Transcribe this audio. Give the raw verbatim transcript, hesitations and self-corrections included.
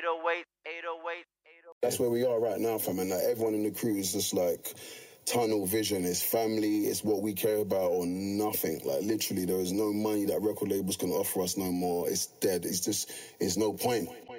That's where we are right now, fam. And like, everyone in the crew is just like tunnel vision. It's family. It's what we care about or nothing. Like literally, there is no money that record labels can offer us no more. It's dead. It's just, it's no point.